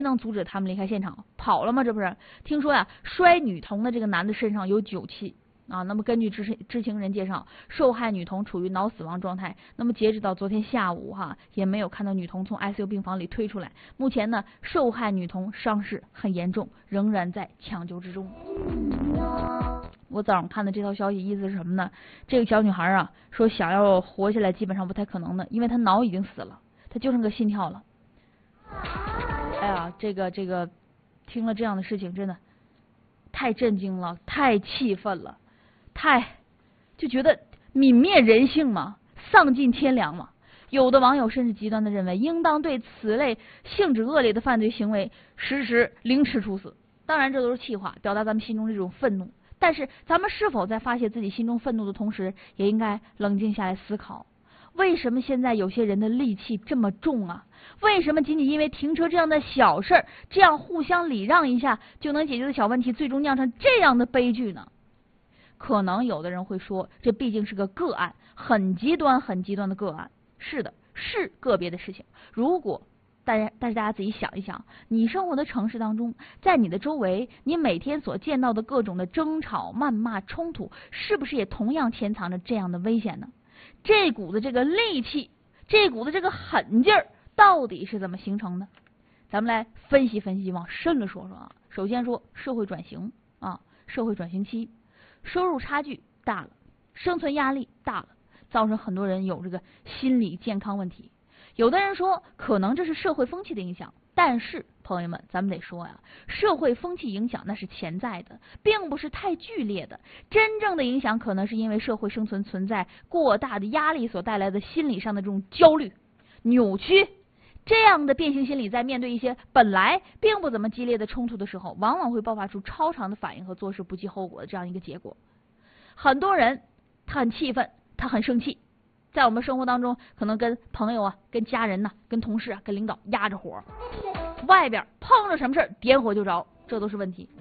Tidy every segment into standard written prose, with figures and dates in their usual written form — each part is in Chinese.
能阻止他们离开现场，跑了吗？这不是？听说呀，摔女童的这个男的身上有酒气啊。那么根据知情人介绍，受害女童处于脑死亡状态。那么截止到昨天下午也没有看到女童从 ICU 病房里推出来。目前呢，受害女童伤势很严重，仍然在抢救之中。我早上看的这条消息意思是什么呢？这个小女孩说想要活下来基本上不太可能的，因为她脑已经死了，她就剩个心跳了。哎呀，这个听了这样的事情真的太震惊了，太气愤了，就觉得泯灭人性嘛，丧尽天良嘛。有的网友甚至极端的认为，应当对此类性质恶劣的犯罪行为实施凌迟处死。当然这都是气话，表达咱们心中这种愤怒。但是咱们是否在发泄自己心中愤怒的同时，也应该冷静下来思考，为什么现在有些人的戾气这么重啊？为什么仅仅因为停车这样的小事儿，这样互相礼让一下就能解决的小问题，最终酿成这样的悲剧呢？可能有的人会说，这毕竟是个个案，很极端的个案。是的，是个别的事情。如果但是大家自己想一想，你生活的城市当中，在你的周围，你每天所见到的各种的争吵、谩骂、冲突，是不是也同样潜藏着这样的危险呢？这股子这个戾气，这股子这个狠劲儿，到底是怎么形成的？咱们来分析分析，往深了说说啊。首先说社会转型社会转型期，收入差距大了，生存压力大了，造成很多人有这个心理健康问题。有的人说可能这是社会风气的影响，但是朋友们，咱们得说呀，社会风气影响那是潜在的，并不是太剧烈的。真正的影响可能是因为社会生存存在过大的压力所带来的心理上的这种焦虑、扭曲。这样的变形心理在面对一些本来并不怎么激烈的冲突的时候，往往会爆发出超常的反应和做事不计后果的这样一个结果。很多人他很气愤，他很生气，在我们生活当中，可能跟朋友跟家人跟同事跟领导压着火，外边碰着什么事点火就着，这都是问题。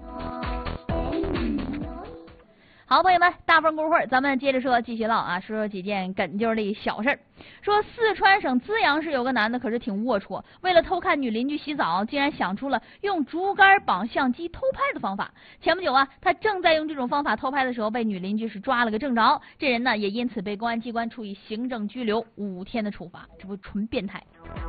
好，朋友们，大风过会儿，咱们接着说，继续唠说几件哏啾的小事儿。说四川省资阳市有个男的可是挺龌龊，为了偷看女邻居洗澡，竟然想出了用竹竿绑相机偷拍的方法。前不久他正在用这种方法偷拍的时候，被女邻居是抓了个正着，这人呢也因此被公安机关处以行政拘留5天的处罚，这不纯变态。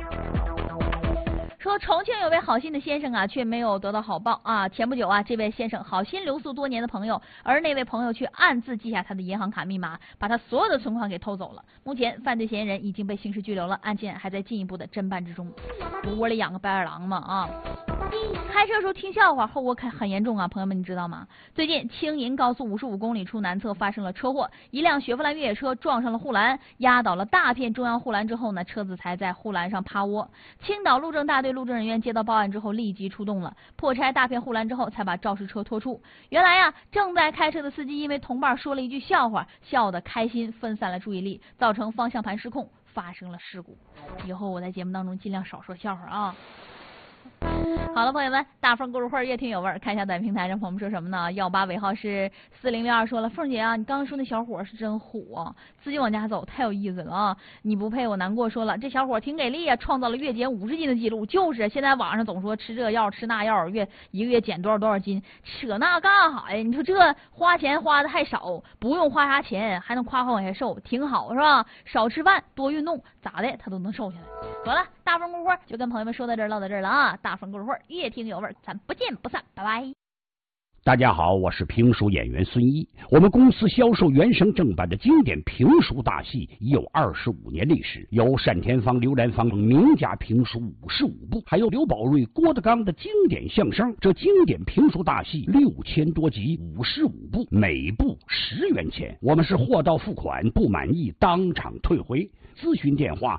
说重庆有位好心的先生却没有得到好报前不久这位先生好心留宿多年的朋友，而那位朋友却暗自记下他的银行卡密码，把他所有的存款给偷走了。目前犯罪嫌疑人已经被刑事拘留了，案件还在进一步的侦办之中。窝里养个白眼狼嘛开车时候听笑话，后果很严重朋友们你知道吗？最近青银高速55公里处南侧发生了车祸，一辆雪佛兰越野车撞上了护栏，压倒了大片中央护栏之后呢，车子才在护栏上趴窝。青岛路政大队路政人员接到报案之后立即出动了，破拆大片护栏之后才把肇事车拖出。原来正在开车的司机因为同伴说了一句笑话，笑得开心，分散了注意力，造成方向盘失控，发生了事故。以后我在节目当中尽量少说笑话好了，朋友们，大风故事会越听有味儿。看一下短平台上朋友们说什么呢？18尾号是4062说了，凤姐你刚刚说那小伙是真虎自己往家走太有意思了你不配我难过。说了这小伙挺给力创造了月减50斤的记录。就是现在网上总说吃这药吃那药，一个月减多少斤，扯那干啥呀？你说这花钱花的还少，不用花啥钱还能夸往下瘦，挺好是吧？少吃饭多运动，咋的他都能瘦下来。得了，大风故事会就跟朋友们说到这儿，唠到这儿了大风故事会越听有味儿，咱不见不散，拜拜。 大家好，我是评书演员孙一。我们公司销售原声正版的经典评书大戏已有25年历史，有单田芳、刘兰芳名家评书55部，还有刘宝瑞、郭德纲的经典相声。这经典评书大戏6000多集，55部，每部10元钱。我们是货到付款，不满意当场退回。咨询电话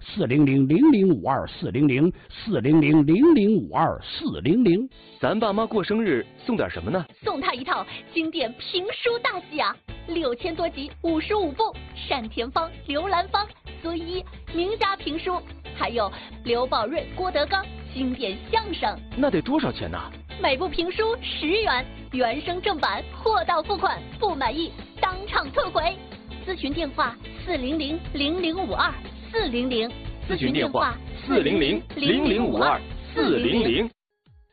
400-0052-400，400-0052-400。 咱爸妈过生日送点什么呢？ 送他一套经典评书大戏6000多集55部，单田芳、刘兰芳、孙一名家评书，还有刘宝瑞、郭德纲经典相声。 那得多少钱呢？ 每部评书10元，原声正版，货到付款，不满意当场退回。咨询电话400-0052-400， 咨询电话400-0052-400。